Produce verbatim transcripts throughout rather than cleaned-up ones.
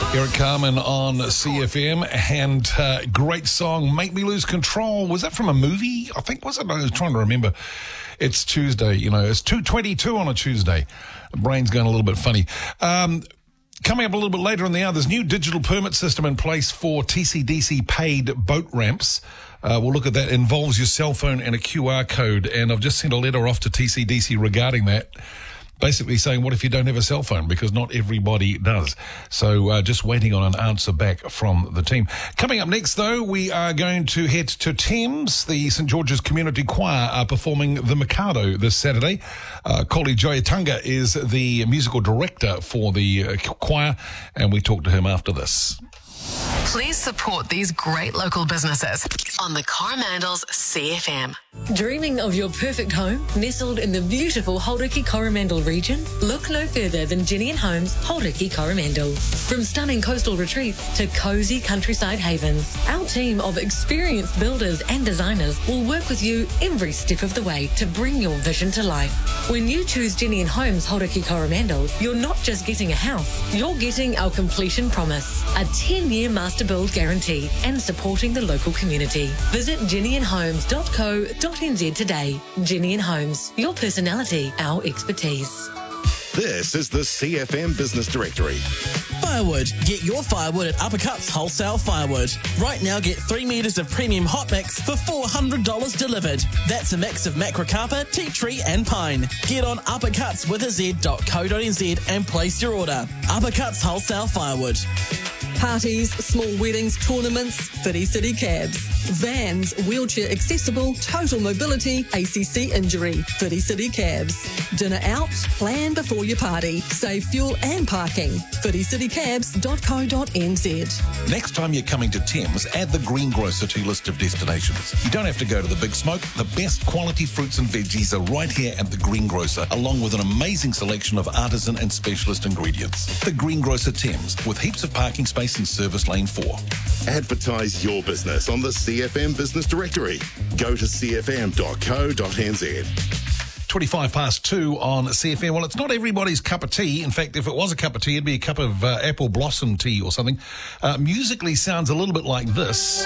Eric Carmen on C F M, and uh, great song, Make Me Lose Control. Was that from a movie? I think, was it? I was trying to remember. It's Tuesday, you know, it's two twenty-two on a Tuesday. The brain's going a little bit funny. Um, coming up a little bit later in the hour, there's a new digital permit system in place for T C D C paid boat ramps. Uh, we'll look at that. It involves your cell phone and a Q R code, and I've just sent a letter off to T C D C regarding that. Basically saying, what if you don't have a cell phone? Because not everybody does. So uh, just waiting on an answer back from the team. Coming up next, though, we are going to head to Thames. The St George's Community Choir are performing The Mikado this Saturday. Uh, Koli Joyatunga is the musical director for the uh, choir, and we talk to him after this. Please support these great local businesses on the Coromandels C F M. Dreaming of your perfect home nestled in the beautiful Hauraki Coromandel region? Look no further than Jenny and Homes Hauraki Coromandel. From stunning coastal retreats to cosy countryside havens, our team of experienced builders and designers will work with you every step of the way to bring your vision to life. When you choose Jenny and Homes Hauraki Coromandel, you're not just getting a house, you're getting our completion promise, a ten-year master build guarantee, and supporting the local community. Visit jenny and homes dot co dot n z today. Jenny and Homes, your personality, our expertise. This is the C F M Business Directory. Firewood. Get your firewood at Uppercuts Wholesale Firewood. Right now, get three metres of premium hot mix for four hundred dollars delivered. That's a mix of macrocarpa, tea tree and pine. Get on uppercuts with a z dot co dot n z and place your order. Uppercuts Wholesale Firewood. Parties, small weddings, tournaments, Whiti City Cabs. Vans, wheelchair accessible, total mobility, A C C injury, Whiti City Cabs. Dinner out, plan before your party. Save fuel and parking. whiti city cabs dot co dot n z. Next time you're coming to Thames, add the Greengrocer to your list of destinations. You don't have to go to the Big Smoke. The best quality fruits and veggies are right here at the Greengrocer, along with an amazing selection of artisan and specialist ingredients. The Greengrocer Thames, with heaps of parking space in Service Lane four. Advertise your business on the C F M Business Directory. Go to c f m dot co dot n z. twenty-five past two on C F M. Well, it's not everybody's cup of tea. In fact, if it was a cup of tea, it'd be a cup of uh, apple blossom tea or something. Uh, musically sounds a little bit like this.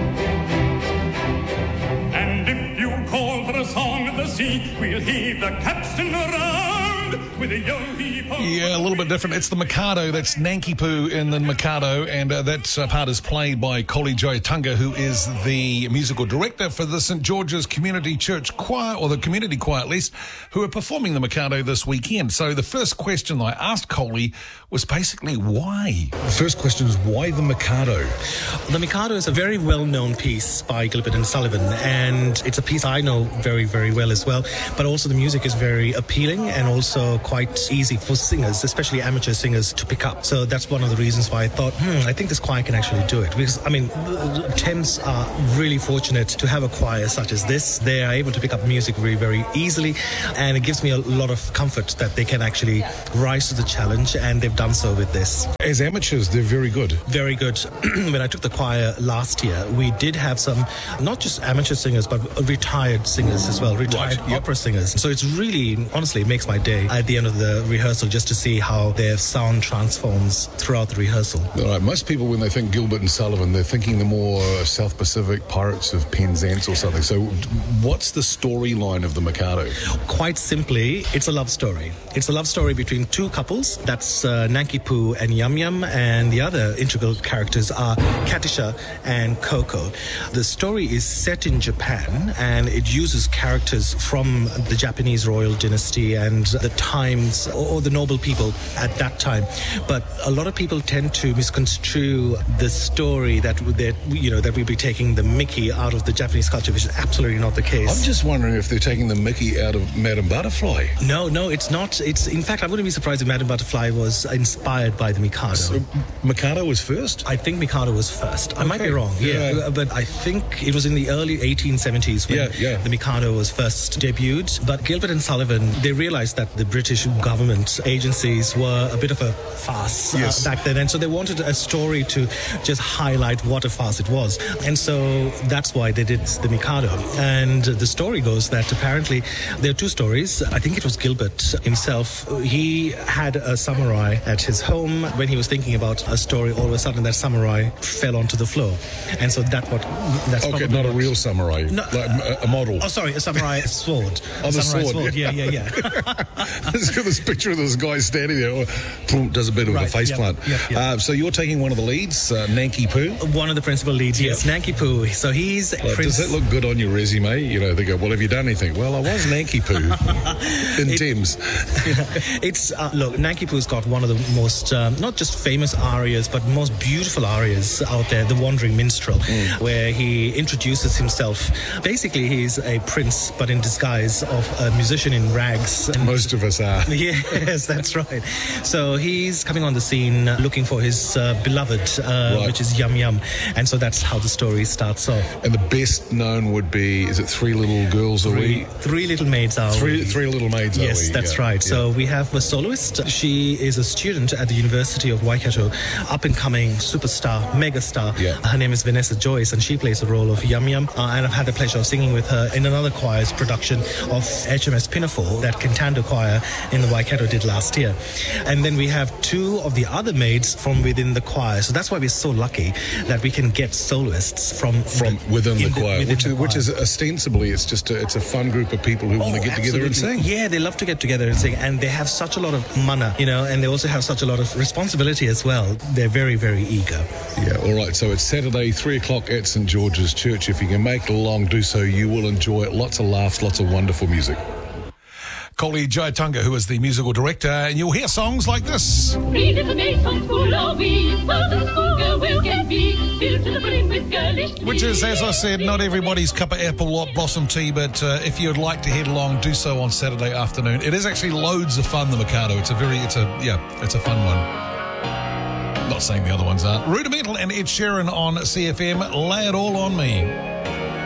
And if you call for a song of the sea, we'll heave the capstan around with a yo-hee-ho. Yeah, a little bit different. It's the Mikado. That's Nanki Poo in the Mikado, and uh, that uh, part is played by Koli Joyatunga, who is the musical director for the St George's Community Church Choir, or the Community Choir at least, who are performing the Mikado this weekend. So the first question I asked Koli was basically why? The first question is why the Mikado? The Mikado is a very well-known piece by Gilbert and Sullivan, and it's a piece I know very, very well as well, but also the music is very appealing and also quite easy for singers, especially amateur singers, to pick up. So that's one of the reasons why I thought, hmm, I think this choir can actually do it. Because, I mean, Thames are really fortunate to have a choir such as this. They are able to pick up music very, very easily, and it gives me a lot of comfort that they can actually rise to the challenge, and they've done so with this. As amateurs, they're very good. Very good. When I took the choir last year, we did have some, not just amateur singers, but retired singers as well, retired right, yep. opera singers. So it's really, honestly, it makes my day at the end of the rehearsal just to see how their sound transforms throughout the rehearsal. All right, most people, when they think Gilbert and Sullivan, they're thinking the more South Pacific Pirates of Penzance or something. So what's the storyline of the Mikado? Quite simply, it's a love story. It's a love story between two couples. That's uh, Nanki Poo and Yum Yum, and the other integral characters are Katisha and Coco. The story is set in Japan, and it uses characters from the Japanese royal dynasty and the times, or, or the noble people at that time. But a lot of people tend to misconstrue the story that that you know that we'd be taking the Mickey out of the Japanese culture, which is absolutely not the case. I'm just wondering if they're taking the Mickey out of Madame Butterfly. No, no, it's not. It's in fact, I wouldn't be surprised if Madame Butterfly was inspired by the Mikado. So Mikado was first? I think Mikado was first. I okay. might be wrong. Yeah. yeah, but I think it was in the early eighteen seventies when yeah, yeah. the Mikado was first debuted. But Gilbert and Sullivan, they realized that the British British government agencies were a bit of a farce Yes. uh, back then. And so they wanted a story to just highlight what a farce it was. And so that's why they did The Mikado. And the story goes that apparently there are two stories. I think it was Gilbert himself. He had a samurai at his home. When he was thinking about a story, all of a sudden that samurai fell onto the floor. And so that what that's Okay, probably not a what- real samurai, No, like a, a model. Oh, sorry, a samurai sword. Oh, the samurai sword, Yeah, yeah, yeah. Let's get this picture of this guy standing there, boom, does a bit of Right, a face yep, plant. yep, yep. Uh, so you're taking one of the leads, uh, Nanki Poo. One of the principal leads, yes, Nanki Poo. So he's Like, Prince. does that look good on your resume? You know, they go, well, have you done anything? Well, I was Nanki Poo in It- Thames. It's uh, look, Nanki Poo's got one of the most um, not just famous arias, but most beautiful arias out there. The Wandering Minstrel, where he introduces himself. Basically, he's a prince, but in disguise of a musician in rags. And Most of us are. Yes, that's right. So he's coming on the scene uh, looking for his uh, beloved, uh, Right. which is Yum Yum. And so that's how the story starts off. And the best known would be, is it Three Little Girls Are Three, We? three little maids are Three, we. three Little Maids Are Yes, We? that's Yeah, right. yeah. So we have a soloist. She is a student at the University of Waikato, up-and-coming superstar, megastar. Yeah. Her name is Vanessa Joyce, and she plays the role of Yum Yum. Uh, and I've had the pleasure of singing with her in another choir's production of H M S Pinafore, that Cantando choir in the Waikato did last year. And then we have two of the other maids from within the choir. So that's why we're so lucky that we can get soloists from From the- within the in choir, within which, the is, which choir. is ostensibly, it's just a, it's a fun group of people who want to Oh, get together and absolutely. sing. Yeah, they love to get together and sing, and they have such a lot of mana, you know, and they also have such a lot of responsibility as well. They're very, very eager. Yeah, all right. So it's Saturday, three o'clock at St George's Church. If you can make it along, do so. You will enjoy it. Lots of laughs, lots of wonderful music. Coley Jaitunga, who is the musical director, and you'll hear songs like this. Three little maids on school are we, so the schoolgirl will get be, filled to the brim with girlish glee. Which is, as I said, not everybody's cup of apple or blossom tea, but uh, if you'd like to head along, do so on Saturday afternoon. It is actually loads of fun, the Mikado. It's a very, it's a, yeah, it's a fun one. Not saying the other ones aren't. Rudimental and Ed Sheeran on C F M. Lay it all on me.